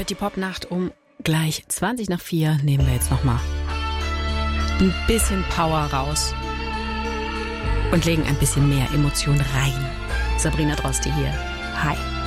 wird die Popnacht um gleich 4:20 nehmen wir jetzt nochmal ein bisschen Power raus und legen ein bisschen mehr Emotion rein. Sabrina Droste hier. Hi.